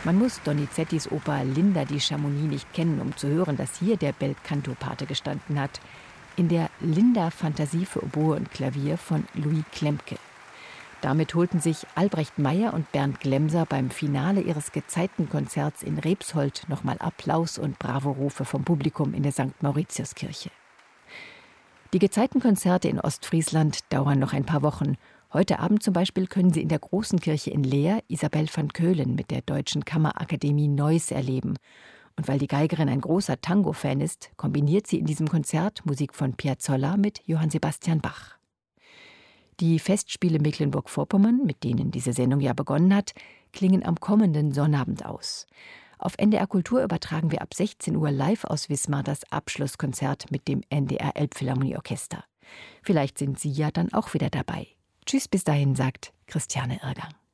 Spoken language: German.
Man muss Donizettis Oper Linda di Chamonix nicht kennen, um zu hören, dass hier der Bel Canto Pate gestanden hat. In der Linda-Fantasie für Oboe und Klavier von Louis Klemke. Damit holten sich Albrecht Meyer und Bernd Glemser beim Finale ihres Gezeitenkonzerts in Rebsold nochmal Applaus und Bravorufe vom Publikum in der St. Mauritiuskirche. Die Gezeitenkonzerte in Ostfriesland dauern noch ein paar Wochen. Heute Abend zum Beispiel können Sie in der Großen Kirche in Leer Isabel van Keulen mit der Deutschen Kammerakademie Neuss erleben. Und weil die Geigerin ein großer Tango-Fan ist, kombiniert sie in diesem Konzert Musik von Piazzolla mit Johann Sebastian Bach. Die Festspiele Mecklenburg-Vorpommern, mit denen diese Sendung ja begonnen hat, klingen am kommenden Sonnabend aus. Auf NDR Kultur übertragen wir ab 16 Uhr live aus Wismar das Abschlusskonzert mit dem NDR Elbphilharmonieorchester. Vielleicht sind Sie ja dann auch wieder dabei. Tschüss, bis dahin, sagt Christiane Irgang.